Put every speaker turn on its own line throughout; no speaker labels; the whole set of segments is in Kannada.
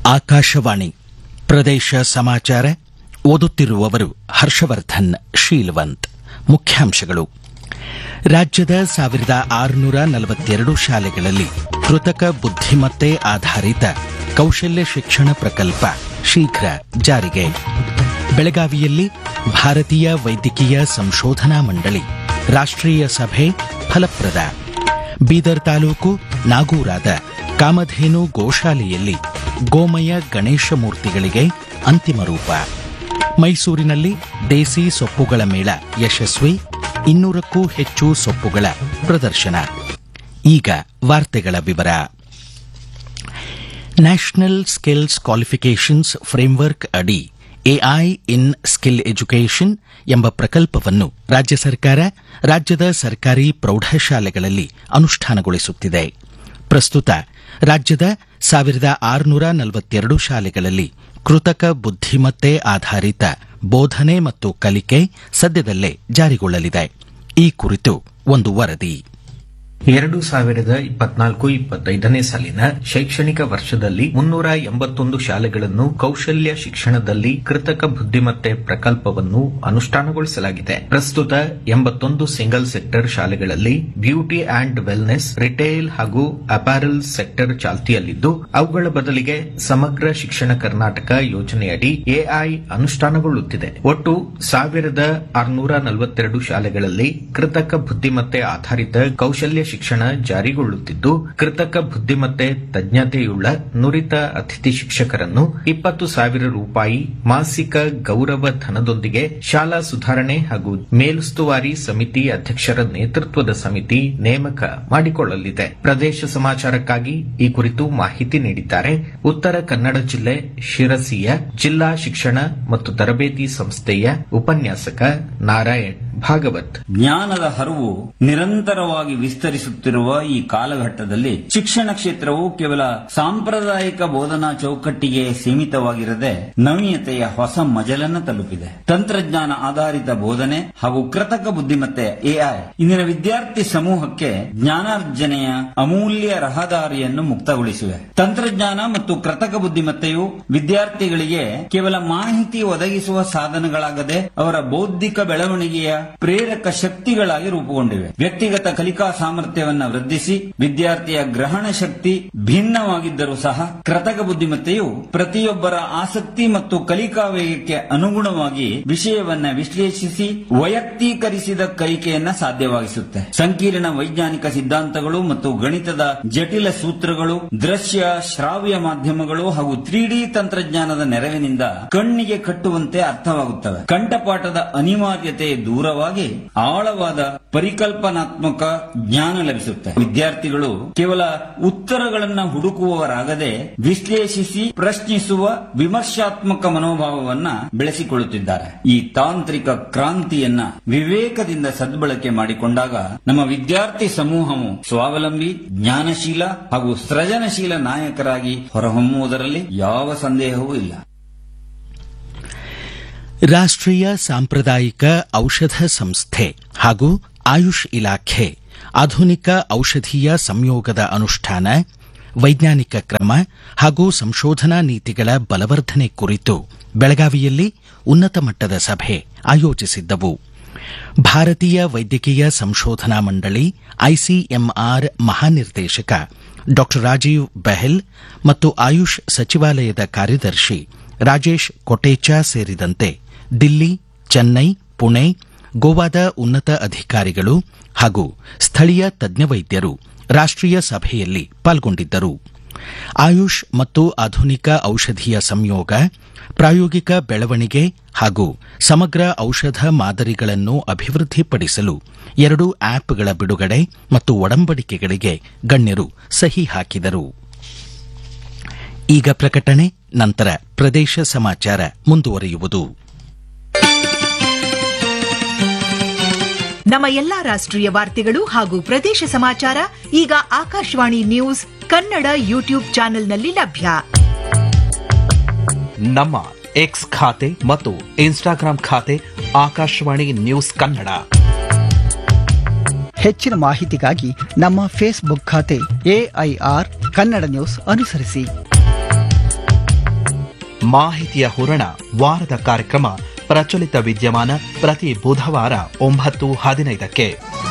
ಆಕಾಶವಾಣಿ ಪ್ರದೇಶ ಸಮಾಚಾರ ಓದುತ್ತಿರುವವರು ಹರ್ಷವರ್ಧನ್ ಶೀಲವಂತ್. ಮುಖ್ಯಾಂಶಗಳು. ರಾಜ್ಯದ 1642 ಶಾಲೆಗಳಲ್ಲಿ ಕೃತಕ ಬುದ್ಧಿಮತ್ತೆ ಆಧಾರಿತ ಕೌಶಲ್ಯ ಶಿಕ್ಷಣ ಪ್ರಕಲ್ಪ ಶೀಘ್ರ ಜಾರಿಗೆ. ಬೆಳಗಾವಿಯಲ್ಲಿ ಭಾರತೀಯ ವೈದ್ಯಕೀಯ ಸಂಶೋಧನಾ ಮಂಡಳಿ ರಾಷ್ಟ್ರೀಯ ಸಭೆ ಫಲಪ್ರದ. ಬೀದರ್ ತಾಲೂಕು ನಾಗೂರಾದ ಕಾಮಧೇನು ಗೋಶಾಲೆಯಲ್ಲಿ ಗೋಮಯ ಗಣೇಶ ಮೂರ್ತಿಗಳಿಗೆ ಅಂತಿಮ ರೂಪ. ಮೈಸೂರಿನಲ್ಲಿ ದೇಸಿ ಸೊಪ್ಪುಗಳ ಮೇಳ ಯಶಸ್ವಿ, 200ಕ್ಕೂ ಹೆಚ್ಚು ಸೊಪ್ಪುಗಳ ಪ್ರದರ್ಶನ. ಈಗ ವಾರ್ತೆಗಳ ವಿವರ. ನ್ಯಾಷನಲ್ ಸ್ಕಿಲ್ಸ್ ಕ್ವಾಲಿಫಿಕೇಷನ್ಸ್ ಫ್ರೇಮ್ವರ್ಕ್ ಅಡಿ ಎಐ ಇನ್ ಸ್ಕಿಲ್ ಎಜುಕೇಷನ್ ಎಂಬ ಪ್ರಕಲ್ಪವನ್ನು ರಾಜ್ಯ ಸರ್ಕಾರ ರಾಜ್ಯದ ಸರ್ಕಾರಿ ಪ್ರೌಢಶಾಲೆಗಳಲ್ಲಿ ಅನುಷ್ಠಾನಗೊಳಿಸುತ್ತಿದೆ. ಪ್ರಸ್ತುತ ರಾಜ್ಯದ 1642 ಶಾಲೆಗಳಲ್ಲಿ ಕೃತಕ ಬುದ್ಧಿಮತ್ತೆ ಆಧಾರಿತ ಬೋಧನೆ ಮತ್ತು ಕಲಿಕೆ ಸದ್ಯದಲ್ಲೇ ಜಾರಿಗೊಳ್ಳಲಿದೆ. ಈ ಕುರಿತು ಒಂದು ವರದಿ.
2024-25ನೇ ಸಾಲಿನ ಶೈಕ್ಷಣಿಕ ವರ್ಷದಲ್ಲಿ 381 ಶಾಲೆಗಳನ್ನು ಕೌಶಲ್ಯ ಶಿಕ್ಷಣದಲ್ಲಿ ಕೃತಕ ಬುದ್ಧಿಮತ್ತೆ ಪ್ರಕಲ್ಪವನ್ನು ಅನುಷ್ಠಾನಗೊಳಿಸಲಾಗಿದೆ. ಪ್ರಸ್ತುತ 81 ಸಿಂಗಲ್ ಸೆಕ್ಟರ್ ಶಾಲೆಗಳಲ್ಲಿ ಬ್ಯೂಟಿ ಅಂಡ್ ವೆಲ್ನೆಸ್, ರಿಟೇಲ್ ಹಾಗೂ ಅಪಾರಲ್ ಸೆಕ್ಟರ್ ಚಾಲ್ತಿಯಲ್ಲಿದ್ದು, ಅವುಗಳ ಬದಲಿಗೆ ಸಮಗ್ರ ಶಿಕ್ಷಣ ಕರ್ನಾಟಕ ಯೋಜನೆಯಡಿ ಎಐ ಅನುಷ್ಠಾನಗೊಳ್ಳುತ್ತಿದೆ. ಒಟ್ಟು 1642 ಶಾಲೆಗಳಲ್ಲಿ ಕೃತಕ ಬುದ್ಧಿಮತ್ತೆ ಆಧಾರಿತ ಕೌಶಲ್ಯ ಶಿಕ್ಷಣ ಜಾರಿಗೊಳ್ಳುತ್ತಿದ್ದು, ಕೃತಕ ಬುದ್ಧಿಮತ್ತೆ ತಜ್ಞತೆಯುಳ್ಳ ನುರಿತ ಅತಿಥಿ ಶಿಕ್ಷಕರನ್ನು 20,000 ರೂಪಾಯಿ ಮಾಸಿಕ ಗೌರವ ಧನದೊಂದಿಗೆ ಶಾಲಾ ಸುಧಾರಣೆ ಹಾಗೂ ಮೇಲುಸ್ತುವಾರಿ ಸಮಿತಿ ಅಧ್ಯಕ್ಷರ ನೇತೃತ್ವದ ಸಮಿತಿ ನೇಮಕ ಮಾಡಿಕೊಳ್ಳಲಿದೆ. ಪ್ರದೇಶ ಸಮಾಚಾರಕ್ಕಾಗಿ ಈ ಕುರಿತು ಮಾಹಿತಿ ನೀಡಿದ್ದಾರೆ ಉತ್ತರ ಕನ್ನಡ ಜಿಲ್ಲೆ ಶಿರಸಿಯ ಜಿಲ್ಲಾ ಶಿಕ್ಷಣ ಮತ್ತು ತರಬೇತಿ ಸಂಸ್ಥೆಯ ಉಪನ್ಯಾಸಕ ನಾರಾಯಣ್ ಭಾಗವತ್.
ಜ್ಞಾನದ ಹರಿವು ನಿರಂತರವಾಗಿ ವಿಸ್ತರಿಸುತ್ತಿರುವ ಈ ಕಾಲಘಟ್ಟದಲ್ಲಿ ಶಿಕ್ಷಣ ಕ್ಷೇತ್ರವು ಕೇವಲ ಸಾಂಪ್ರದಾಯಿಕ ಬೋಧನಾ ಚೌಕಟ್ಟಿಗೆ ಸೀಮಿತವಾಗಿರದೆ ನವೀನತೆಯ ಹೊಸ ಮಜಲನ್ನು ತಲುಪಿದೆ. ತಂತ್ರಜ್ಞಾನ ಆಧಾರಿತ ಬೋಧನೆ ಹಾಗೂ ಕೃತಕ ಬುದ್ಧಿಮತ್ತೆ ಎಐ ಇಂದಿನ ವಿದ್ಯಾರ್ಥಿ ಸಮೂಹಕ್ಕೆ ಜ್ಞಾನಾರ್ಜನೆಯ ಅಮೂಲ್ಯ ರಹದಾರಿಯನ್ನು ಮುಕ್ತಗೊಳಿಸಿವೆ. ತಂತ್ರಜ್ಞಾನ ಮತ್ತು ಕೃತಕ ಬುದ್ಧಿಮತ್ತೆಯು ವಿದ್ಯಾರ್ಥಿಗಳಿಗೆ ಕೇವಲ ಮಾಹಿತಿ ಒದಗಿಸುವ ಸಾಧನಗಳಾಗದೆ ಅವರ ಬೌದ್ಧಿಕ ಬೆಳವಣಿಗೆಯ ಪ್ರೇರಕ ಶಕ್ತಿಗಳಾಗಿ ರೂಪುಗೊಂಡಿವೆ. ವ್ಯಕ್ತಿಗತ ಕಲಿಕಾ ಸಾಮರ್ಥ್ಯವನ್ನು ವೃದ್ಧಿಸಿ ವಿದ್ಯಾರ್ಥಿಯ ಗ್ರಹಣ ಶಕ್ತಿ ಭಿನ್ನವಾಗಿದ್ದರೂ ಸಹ ಕೃತಕ ಬುದ್ಧಿಮತ್ತೆಯು ಪ್ರತಿಯೊಬ್ಬರ ಆಸಕ್ತಿ ಮತ್ತು ಕಲಿಕಾ ವೇಗಕ್ಕೆ ಅನುಗುಣವಾಗಿ ವಿಷಯವನ್ನ ವಿಶ್ಲೇಷಿಸಿ ವೈಯಕ್ತೀಕರಿಸಿದ ಕಲಿಕೆಯನ್ನ ಸಾಧ್ಯವಾಗಿಸುತ್ತೆ. ಸಂಕೀರ್ಣ ವೈಜ್ಞಾನಿಕ ಸಿದ್ಧಾಂತಗಳು ಮತ್ತು ಗಣಿತದ ಜಟಿಲ ಸೂತ್ರಗಳು, ದೃಶ್ಯ ಶ್ರಾವ್ಯ ಮಾಧ್ಯಮಗಳು ಹಾಗೂ 3D ತಂತ್ರಜ್ಞಾನದ ನೆರವಿನಿಂದ ಕಣ್ಣಿಗೆ ಕಟ್ಟುವಂತೆ ಅರ್ಥವಾಗುತ್ತವೆ. ಕಂಠಪಾಠದ ಅನಿವಾರ್ಯತೆ ದೂರವಾಗಿ ಆಳವಾದ ಪರಿಕಲ್ಪನಾತ್ಮಕ ಜ್ಞಾನ ಲಭಿಸುತ್ತೆ. ವಿದ್ಯಾರ್ಥಿಗಳು ಕೇವಲ ಉತ್ತರಗಳನ್ನು ಹುಡುಕುವವರಾಗದೆ ವಿಶ್ಲೇಷಿಸಿ ಪ್ರಶ್ನಿಸುವ ವಿಮರ್ಶಾತ್ಮಕ ಮನೋಭಾವವನ್ನ ಬೆಳೆಸಿಕೊಳ್ಳುತ್ತಿದ್ದಾರೆ. ಈ ತಾಂತ್ರಿಕ ಕ್ರಾಂತಿಯನ್ನ ವಿವೇಕದಿಂದ ಸದ್ಬಳಕೆ ಮಾಡಿಕೊಂಡಾಗ ನಮ್ಮ ವಿದ್ಯಾರ್ಥಿ ಸಮೂಹವು ಸ್ವಾವಲಂಬಿ, ಜ್ಞಾನಶೀಲ ಹಾಗೂ ಸೃಜನಶೀಲ ನಾಯಕರಾಗಿ ಹೊರಹೊಮ್ಮುವುದರಲ್ಲಿ ಯಾವ ಸಂದೇಹವೂ ಇಲ್ಲ.
ರಾಷ್ಟ್ರೀಯ ಸಾಂಪ್ರದಾಯಿಕ ಔಷಧ ಸಂಸ್ಥೆ ಹಾಗೂ ಆಯುಷ್ ಇಲಾಖೆ ಆಧುನಿಕ ಔಷಧೀಯ ಸಂಯೋಗದ ಅನುಷ್ಠಾನ, ವೈಜ್ಞಾನಿಕ ಕ್ರಮ ಹಾಗೂ ಸಂಶೋಧನಾ ನೀತಿಗಳ ಬಲವರ್ಧನೆ ಕುರಿತು ಬೆಳಗಾವಿಯಲ್ಲಿ ಉನ್ನತ ಮಟ್ಟದ ಸಭೆ ಆಯೋಜಿಸಿದ್ದವು. ಭಾರತೀಯ ವೈದ್ಯಕೀಯ ಸಂಶೋಧನಾ ಮಂಡಳಿ ಐಸಿಎಂಆರ್ ಮಹಾನಿರ್ದೇಶಕ ಡಾ ರಾಜೀವ್ ಬೆಹಲ್ ಮತ್ತು ಆಯುಷ್ ಸಚಿವಾಲಯದ ಕಾರ್ಯದರ್ಶಿ ರಾಜೇಶ್ ಕೊಟೇಚಾ ಸೇರಿದಂತೆ ದಿಲ್ಲಿ, ಚೆನ್ನೈ, ಪುಣೆ, ಗೋವಾದ ಉನ್ನತ ಅಧಿಕಾರಿಗಳು ಹಾಗೂ ಸ್ಥಳೀಯ ತಜ್ಞ ವೈದ್ಯರು ರಾಷ್ಟ್ರೀಯ ಸಭೆಯಲ್ಲಿ ಪಾಲ್ಗೊಂಡಿದ್ದರು. ಆಯುಷ್ ಮತ್ತು ಆಧುನಿಕ ಔಷಧೀಯ ಸಂಯೋಗ, ಪ್ರಾಯೋಗಿಕ ಬೆಳವಣಿಗೆ ಹಾಗೂ ಸಮಗ್ರ ಔಷಧ ಮಾದರಿಗಳನ್ನು ಅಭಿವೃದ್ಧಿಪಡಿಸಲು 2 ಆಪ್ಗಳ ಬಿಡುಗಡೆ ಮತ್ತು ಒಡಂಬಡಿಕೆಗಳಿಗೆ ಗಣ್ಯರು ಸಹಿ ಹಾಕಿದರು. ಈಗ ಪ್ರಕಟಣೆ, ನಂತರ ಪ್ರದೇಶ ಸಮಾಚಾರ ಮುಂದುವರಿಯುವುದು.
ನಮ್ಮ ಎಲ್ಲಾ ರಾಷ್ಟ್ರೀಯ ವಾರ್ತೆಗಳು ಹಾಗೂ ಪ್ರದೇಶ ಸಮಾಚಾರ ಈಗ ಆಕಾಶವಾಣಿ ನ್ಯೂಸ್ ಕನ್ನಡ ಯೂಟ್ಯೂಬ್ ಚಾನೆಲ್ನಲ್ಲಿ ಲಭ್ಯ.
ನಮ್ಮ ಎಕ್ಸ್ ಖಾತೆ ಮತ್ತು ಇನ್ಸ್ಟಾಗ್ರಾಂ ಖಾತೆ ಆಕಾಶವಾಣಿ ನ್ಯೂಸ್ ಕನ್ನಡ.
ಹೆಚ್ಚಿನ ಮಾಹಿತಿಗಾಗಿ ನಮ್ಮ ಫೇಸ್ಬುಕ್ ಖಾತೆ AIR ಕನ್ನಡ ನ್ಯೂಸ್ ಅನುಸರಿಸಿ.
ಮಾಹಿತಿಯ ಹೂರಣ ವಾರದ ಕಾರ್ಯಕ್ರಮ ಪ್ರಚಲಿತ ವಿದ್ಯಮಾನ ಪ್ರತಿ ಬುಧವಾರ 9:15.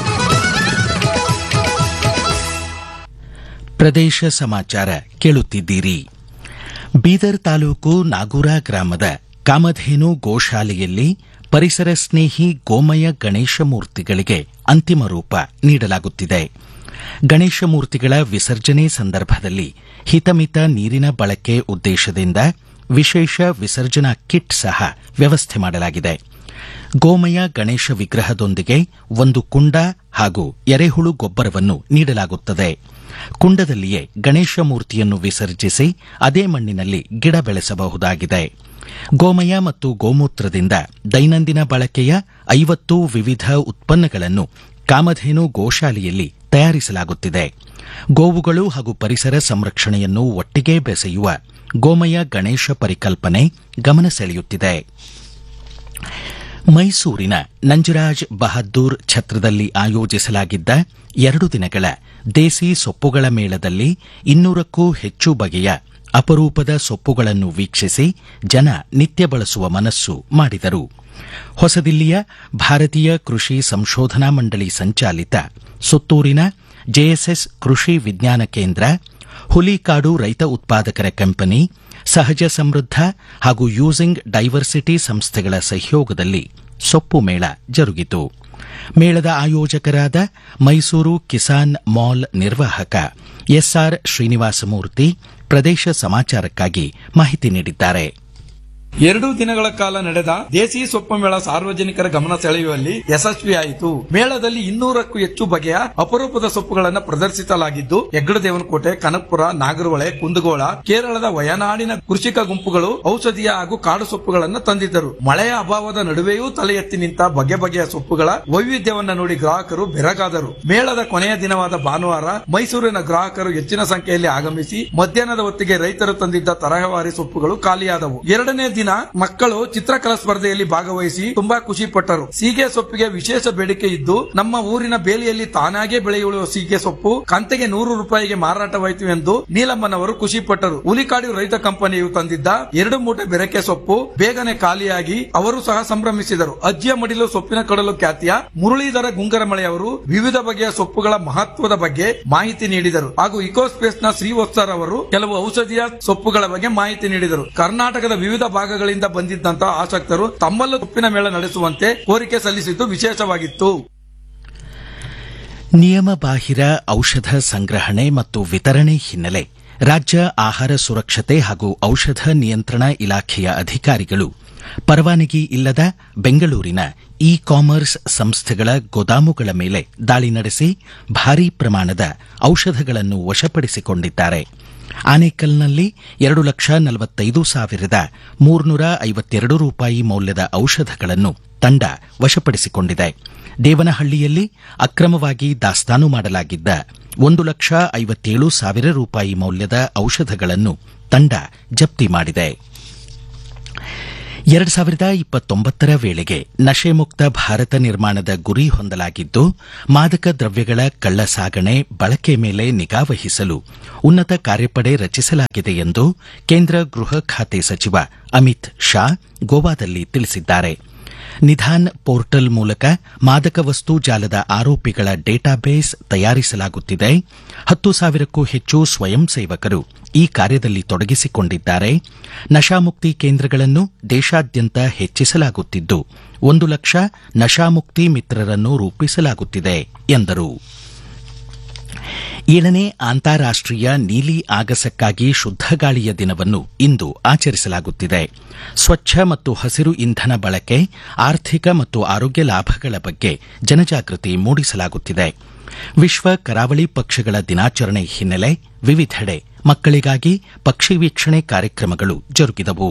ಪ್ರದೇಶ ಸಮಾಚಾರ ಕೇಳುತ್ತಿದ್ದೀರಿ. ಬೀದರ್ ತಾಲೂಕು ನಾಗೂರ ಗ್ರಾಮದ ಕಾಮಧೇನು ಗೋಶಾಲೆಯಲ್ಲಿ ಪರಿಸರ ಸ್ನೇಹಿ ಗೋಮಯ ಗಣೇಶ ಮೂರ್ತಿಗಳಿಗೆ ಅಂತಿಮ ರೂಪ ನೀಡಲಾಗುತ್ತಿದೆ. ಗಣೇಶ ಮೂರ್ತಿಗಳ ವಿಸರ್ಜನೆ ಸಂದರ್ಭದಲ್ಲಿ ಹಿತಮಿತ ನೀರಿನ ಬಳಕೆ ಉದ್ದೇಶದಿಂದ ವಿಶೇಷ ವಿಸರ್ಜನಾ ಕಿಟ್ ಸಹ ವ್ಯವಸ್ಥೆ ಮಾಡಲಾಗಿದೆ. ಗೋಮಯ ಗಣೇಶ ವಿಗ್ರಹದೊಂದಿಗೆ ಒಂದು ಕುಂಡ ಹಾಗೂ ಎರೆಹುಳು ಗೊಬ್ಬರವನ್ನು ನೀಡಲಾಗುತ್ತದೆ. ಕುಂಡದಲ್ಲಿಯೇ ಗಣೇಶ ಮೂರ್ತಿಯನ್ನು ವಿಸರ್ಜಿಸಿ ಅದೇ ಮಣ್ಣಿನಲ್ಲಿ ಗಿಡ ಬೆಳೆಸಬಹುದಾಗಿದೆ. ಗೋಮಯ ಮತ್ತು ಗೋಮೂತ್ರದಿಂದ ದೈನಂದಿನ ಬಳಕೆಯ 50 ವಿವಿಧ ಉತ್ಪನ್ನಗಳನ್ನು ಕಾಮಧೇನು ಗೋಶಾಲೆಯಲ್ಲಿ ತಯಾರಿಸಲಾಗುತ್ತಿದೆ. ಗೋವುಗಳು ಹಾಗೂ ಪರಿಸರ ಸಂರಕ್ಷಣೆಯನ್ನು ಒಟ್ಟಿಗೆ ಬೆಸೆಯುವ ಗೋಮಯ ಗಣೇಶ ಪರಿಕಲ್ಪನೆ ಗಮನ ಸೆಳೆಯುತ್ತಿದೆ. ಮೈಸೂರಿನ ನಂಜರಾಜ್ ಬಹದ್ದೂರ್ ಛತ್ರದಲ್ಲಿ ಆಯೋಜಿಸಲಾಗಿದ್ದ 2 ದಿನಗಳ ದೇಸಿ ಸೊಪ್ಪುಗಳ ಮೇಳದಲ್ಲಿ 200ಕ್ಕೂ ಹೆಚ್ಚು ಬಗೆಯ ಅಪರೂಪದ ಸೊಪ್ಪುಗಳನ್ನು ವೀಕ್ಷಿಸಿ ಜನ ನಿತ್ಯ ಬಳಸುವ ಮನಸ್ಸು ಮಾಡಿದರು. ಹೊಸದಿಲ್ಲಿಯ ಭಾರತೀಯ ಕೃಷಿ ಸಂಶೋಧನಾ ಮಂಡಳಿ ಸಂಚಾಲಿತ ಸುತ್ತೂರಿನ ಜೆಎಸ್ಎಸ್ ಕೃಷಿ ವಿಜ್ಞಾನ ಕೇಂದ್ರ, ಹುಲಿಕಾಡು ರೈತ ಉತ್ಪಾದಕರ ಕಂಪನಿ, ಸಹಜ ಸಮೃದ್ಧ ಹಾಗೂ ಯೂಸಿಂಗ್ ಡೈವರ್ಸಿಟಿ ಸಂಸ್ಥೆಗಳ ಸಹಯೋಗದಲ್ಲಿ ಸೊಪ್ಪು ಮೇಳ ಜರುಗಿತು. ಮೇಳದ ಆಯೋಜಕರಾದ ಮೈಸೂರು ಕಿಸಾನ್ ಮಾಲ್ ನಿರ್ವಾಹಕ ಎಸ್ಆರ್ ಶ್ರೀನಿವಾಸಮೂರ್ತಿ ಪ್ರದೇಶ ಸಮಾಚಾರಕ್ಕಾಗಿ ಮಾಹಿತಿ ನೀಡಿದ್ದಾರೆ.
2 ದಿನಗಳ ಕಾಲ ನಡೆದ ದೇಸಿ ಸೊಪ್ಪು ಮೇಳ ಸಾರ್ವಜನಿಕರ ಗಮನ ಸೆಳೆಯುವಲ್ಲಿ ಯಶಸ್ವಿಯಾಯಿತು. ಮೇಳದಲ್ಲಿ 200ಕ್ಕೂ ಹೆಚ್ಚು ಬಗೆಯ ಅಪರೂಪದ ಸೊಪ್ಪುಗಳನ್ನು ಪ್ರದರ್ಶಿಸಲಾಗಿದ್ದು, ಹೆಗ್ಗಡದೇವನಕೋಟೆ, ಕನಕಪುರ, ನಾಗರಹೊಳೆ, ಕುಂದಗೋಳ, ಕೇರಳದ ವಯನಾಡಿನ ಕೃಷಿಕ ಗುಂಪುಗಳು ಔಷಧೀಯ ಹಾಗೂ ಕಾಡು ಸೊಪ್ಪುಗಳನ್ನು ತಂದಿದ್ದರು. ಮಳೆಯ ಅಭಾವದ ನಡುವೆಯೂ ತಲೆ ಎತ್ತಿ ನಿಂತ ಬಗೆ ಬಗೆಯ ಸೊಪ್ಪುಗಳ ವೈವಿಧ್ಯವನ್ನು ನೋಡಿ ಗ್ರಾಹಕರು ಬೆರಗಾದರು. ಮೇಳದ ಕೊನೆಯ ದಿನವಾದ ಭಾನುವಾರ ಮೈಸೂರಿನ ಗ್ರಾಹಕರು ಹೆಚ್ಚಿನ ಸಂಖ್ಯೆಯಲ್ಲಿ ಆಗಮಿಸಿ ಮಧ್ಯಾಹ್ನದ ಹೊತ್ತಿಗೆ ರೈತರು ತಂದಿದ್ದ ತರಹೇವಾರಿ ಸೊಪ್ಪುಗಳು ಖಾಲಿಯಾದವು. 2ನೇ ದಿನ ಮಕ್ಕಳು ಚಿತ್ರಕಲಾ ಸ್ಪರ್ಧೆಯಲ್ಲಿ ಭಾಗವಹಿಸಿ ತುಂಬಾ ಖುಷಿ ಪಟ್ಟರು. ಸೀಗೆ ಸೊಪ್ಪಿಗೆ ವಿಶೇಷ ಬೇಡಿಕೆ ಇದ್ದು, ನಮ್ಮ ಊರಿನ ಬೇಲಿಯಲ್ಲಿ ತಾನಾಗೆ ಬೆಳೆಯುವ ಸೀಗೆ ಸೊಪ್ಪು ಕಂತೆಗೆ 100 ರೂಪಾಯಿಗೆ ಮಾರಾಟವಾಯಿತು ಎಂದು ನೀಲಮ್ಮನವರು ಖುಷಿ ಪಟ್ಟರು. ಹುಲಿಕಾಡು ರೈತ ಕಂಪನಿಯು ತಂದಿದ್ದ 2 ಮೂಟೆ ಬೆರಕೆ ಸೊಪ್ಪು ಬೇಗನೆ ಖಾಲಿಯಾಗಿ ಅವರು ಸಹ ಸಂಭ್ರಮಿಸಿದರು. ಅಜ್ಜಿಯ ಮಡಿಲು ಸೊಪ್ಪಿನ ಕಡಲು ಖ್ಯಾತಿಯ ಮುರಳೀಧರ ಗುಂಗರಮಳೆಯವರು ವಿವಿಧ ಬಗೆಯ ಸೊಪ್ಪುಗಳ ಮಹತ್ವದ ಬಗ್ಗೆ ಮಾಹಿತಿ ನೀಡಿದರು. ಹಾಗೂ ಇಕೋಸ್ಪೇಸ್ ನ ಶ್ರೀವತ್ಸರ್ ಅವರು ಕೆಲವು ಔಷಧೀಯ ಸೊಪ್ಪುಗಳ ಬಗ್ಗೆ ಮಾಹಿತಿ ನೀಡಿದರು. ಕರ್ನಾಟಕದ ವಿವಿಧ ಭಾಗಗಳಿಂದ ಬಂದಿದ್ದಂತಹ ಆಸಕ್ತರು ತಮ್ಮಲ್ಲೂ ಸೊಪ್ಪಿನ ಮೇಳ ನಡೆಸುವಂತೆ ಕೋರಿಕೆ ಸಲ್ಲಿಸಿದ್ದು ವಿಶೇಷವಾಗಿತ್ತು.
ನಿಯಮ ಬಾಹಿರ ಔಷಧ ಸಂಗ್ರಹಣೆ ಮತ್ತು ವಿತರಣೆ ಹಿನ್ನೆಲೆ ರಾಜ್ಯ ಆಹಾರ ಸುರಕ್ಷತೆ ಹಾಗೂ ಔಷಧ ನಿಯಂತ್ರಣ ಇಲಾಖೆಯ ಅಧಿಕಾರಿಗಳು ಪರವಾನಗಿ ಇಲ್ಲದ ಬೆಂಗಳೂರಿನ ಇ ಕಾಮರ್ಸ್ ಸಂಸ್ಥೆಗಳ ಗೋದಾಮುಗಳ ಮೇಲೆ ದಾಳಿ ನಡೆಸಿ ಭಾರೀ ಪ್ರಮಾಣದ ಔಷಧಗಳನ್ನು ವಶಪಡಿಸಿಕೊಂಡಿದ್ದಾರೆ. ಆನೇಕಲ್ನಲ್ಲಿ 2,45,352 ರೂಪಾಯಿ ಮೌಲ್ಯದ ಔಷಧಗಳನ್ನು ತಂಡ ವಶಪಡಿಸಿಕೊಂಡಿದೆ. ದೇವನಹಳ್ಳಿಯಲ್ಲಿ ಅಕ್ರಮವಾಗಿ ದಾಸ್ತಾನು ಮಾಡಲಾಗಿದ್ದ 1,57,000 ರೂಪಾಯಿ ಮೌಲ್ಯದ ಔಷಧಗಳನ್ನು ತಂಡ ಜಪ್ತಿ ಮಾಡಿದೆ. 2029ರ ವೇಳೆಗೆ ನಶೆ ಮುಕ್ತ ಭಾರತ ನಿರ್ಮಾಣದ ಗುರಿ ಹೊಂದಲಾಗಿದ್ದು, ಮಾದಕ ದ್ರವ್ಯಗಳ ಕಳ್ಳ ಸಾಗಣೆ ಬಳಕೆ ಮೇಲೆ ನಿಗಾ ವಹಿಸಲು ಉನ್ನತ ಕಾರ್ಯಪಡೆ ರಚಿಸಲಾಗಿದೆ ಎಂದು ಕೇಂದ್ರ ಗೃಹ ಖಾತೆ ಸಚಿವ ಅಮಿತ್ ಶಾ ಗೋವಾದಲ್ಲಿ ತಿಳಿಸಿದ್ದಾರೆ. ನಿಧಾನ್ ಪೋರ್ಟಲ್ ಮೂಲಕ ಮಾದಕ ವಸ್ತು ಜಾಲದ ಆರೋಪಿಗಳ ಡೇಟಾಬೇಸ್ ತಯಾರಿಸಲಾಗುತ್ತಿದೆ. 10,000ಕ್ಕೂ ಹೆಚ್ಚು ಸ್ವಯಂ ಸೇವಕರು ಈ ಕಾರ್ಯದಲ್ಲಿ ತೊಡಗಿಸಿಕೊಂಡಿದ್ದಾರೆ. ನಶಾಮುಕ್ತಿ ಕೇಂದ್ರಗಳನ್ನು ದೇಶಾದ್ಯಂತ ಹೆಚ್ಚಿಸಲಾಗುತ್ತಿದ್ದು, 1 ಲಕ್ಷ ನಶಾಮುಕ್ತಿ ಮಿತ್ರರನ್ನು ರೂಪಿಸಲಾಗುತ್ತಿದೆ ಎಂದರು. 7ನೇ ಅಂತಾರಾಷ್ಟೀಯ ನೀಲಿ ಆಗಸಕ್ಕಾಗಿ ಶುದ್ಧ ಗಾಳಿಯ ದಿನವನ್ನು ಇಂದು ಆಚರಿಸಲಾಗುತ್ತಿದೆ. ಸ್ವಚ್ಛ ಮತ್ತು ಹಸಿರು ಇಂಧನ ಬಳಕೆ, ಆರ್ಥಿಕ ಮತ್ತು ಆರೋಗ್ಯ ಲಾಭಗಳ ಬಗ್ಗೆ ಜನಜಾಗೃತಿ ಮೂಡಿಸಲಾಗುತ್ತಿದೆ. ವಿಶ್ವ ಕರಾವಳಿ ಪಕ್ಷಿಗಳ ದಿನಾಚರಣೆ ಹಿನ್ನೆಲೆ ವಿವಿಧೆಡೆ ಮಕ್ಕಳಿಗಾಗಿ ಪಕ್ಷಿ ವೀಕ್ಷಣೆ ಕಾರ್ಯಕ್ರಮಗಳು ಜರುಗಿದವು.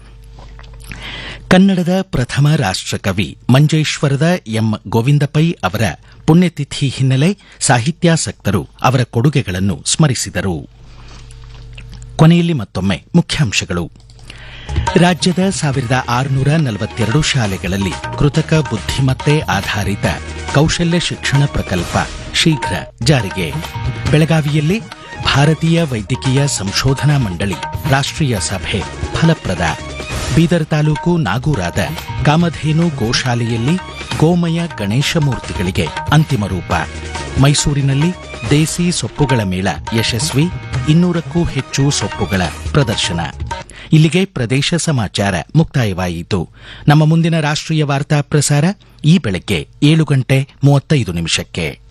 ಕನ್ನಡದ ಪ್ರಥಮ ರಾಷ್ಟಕವಿ ಮಂಜೇಶ್ವರದ ಎಂ ಗೋವಿಂದ ಪೈ ಅವರ ಪುಣ್ಯತಿಥಿ ಹಿನ್ನೆಲೆ ಸಾಹಿತ್ಯಾಸಕ್ತರು ಅವರ ಕೊಡುಗೆಗಳನ್ನು ಸ್ಮರಿಸಿದರು. ಕೊನೆಯಲ್ಲಿ ಮತ್ತೊಮ್ಮೆ ಮುಖ್ಯಾಂಶಗಳು. ರಾಜ್ಯದ 1,642 ಶಾಲೆಗಳಲ್ಲಿ ಕೃತಕ ಬುದ್ಧಿಮತ್ತೆ ಆಧಾರಿತ ಕೌಶಲ್ಯ ಶಿಕ್ಷಣ ಪ್ರಕಲ್ಪ ಶೀಘ್ರ ಜಾರಿಗೆ. ಬೆಳಗಾವಿಯಲ್ಲಿ ಭಾರತೀಯ ವೈದ್ಯಕೀಯ ಸಂಶೋಧನಾ ಮಂಡಳಿ ರಾಷ್ಟ್ರೀಯ ಸಭೆ ಫಲಪ್ರದ. ಬೀದರ್ ತಾಲೂಕು ನಾಗೂರಾದ ಕಾಮಧೇನು ಗೋಶಾಲೆಯಲ್ಲಿ ಗೋಮಯ ಗಣೇಶ ಮೂರ್ತಿಗಳಿಗೆ ಅಂತಿಮ ರೂಪ. ಮೈಸೂರಿನಲ್ಲಿ ದೇಸಿ ಸೊಪ್ಪುಗಳ ಮೇಳ ಯಶಸ್ವಿ, 200ಕ್ಕೂ ಹೆಚ್ಚು ಸೊಪ್ಪುಗಳ ಪ್ರದರ್ಶನ. ಇಲ್ಲಿಗೆ ಪ್ರದೇಶ ಸಮಾಚಾರ ಮುಕ್ತಾಯವಾಯಿತು. ನಮ್ಮ ಮುಂದಿನ ರಾಷ್ಟ್ರೀಯ ವಾರ್ತಾ ಪ್ರಸಾರ ಈ ಬೆಳಗ್ಗೆ 7:35.